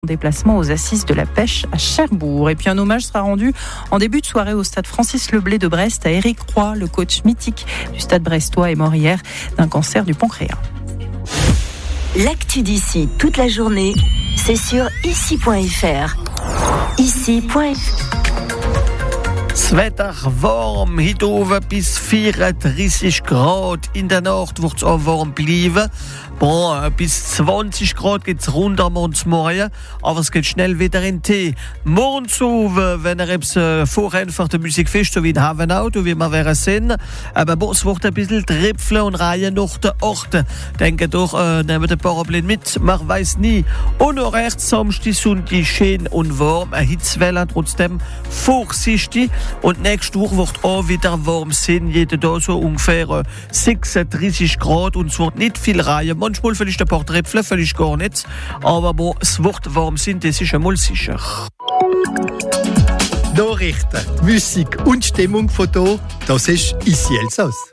Déplacement aux assises de la pêche à Cherbourg. Et puis un hommage sera rendu en début de soirée au stade Francis Leblé de Brest à Éric Roy, le coach mythique du stade brestois, est mort hier d'un cancer du pancréas. L'actu d'ici toute la journée, c'est sur ici.fr. Ici.fr. Das Wetter warm, heute oben bis 34 Grad. In der Nacht wird es auch warm bleiben. Bis 20 Grad geht es runter morgens morgen, aber es geht schnell wieder in den Tee. Morgens oben, wenn etwas vorhin für die Musik fest, so wie in Havenauto, wie wir werden sehen. Aber es wird ein bisschen tripfeln und reihen nach den Orten. Denke doch, nehmen ein paar Pläne mit, man weiß nie. Und noch rechts Samstag, Sonntag schön und warm, eine Hitzwelle trotzdem vorsichtig. Und nächste Woche wird auch wieder warm sein, jeden Tag so ungefähr 36 Grad und es wird nicht viel reihen. Manchmal vielleicht ein paar Tröpfchen, vielleicht gar nichts. Aber es wird warm sein, das ist einmal sicher. Nachrichten, Musik und Stimmung von hier, das ist «Ici Elsass».